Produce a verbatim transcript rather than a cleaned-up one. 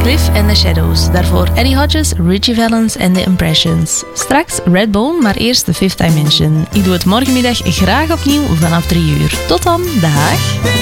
Cliff and the Shadows. Daarvoor Eddie Hodges, Richie Valens en The Impressions. Straks Redbone, maar eerst The Fifth Dimension. Ik doe het morgenmiddag graag opnieuw vanaf drie uur. Tot dan, dag!